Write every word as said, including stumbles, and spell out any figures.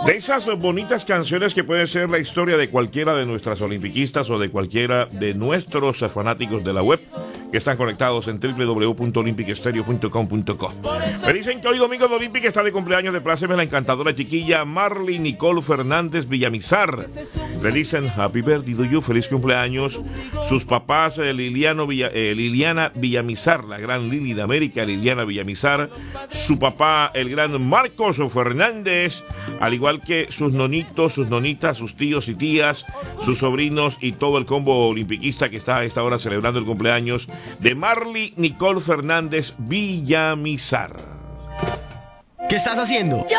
De esas bonitas canciones que puede ser la historia de cualquiera de nuestras olimpiquistas o de cualquiera de nuestros fanáticos de la web que están conectados en doble u doble u doble u punto olympic stereo punto com punto co. Me dicen que hoy domingo de Olympic está de cumpleaños. De pláceme la encantadora chiquilla Marley Nicole Fernández Villamizar. Le dicen happy birthday to you, feliz cumpleaños. Sus papás eh, Liliano Villa, eh, Liliana Villamizar, la gran Lili de América, Liliana Villamizar. Su papá, el gran Marcos Fernández, al igual que sus nonitos, sus nonitas, sus tíos y tías, sus sobrinos y todo el combo olimpiquista que está a esta hora celebrando el cumpleaños de Marley Nicole Fernández Villamizar. ¿Qué estás haciendo? Yo